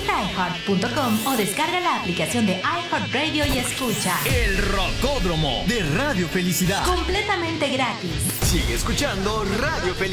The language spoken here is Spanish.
Visita iHeart.com o descarga la aplicación de iHeartRadio y escucha El Rocódromo de Radio Felicidad. completamente gratis. Sigue escuchando Radio Felicidad.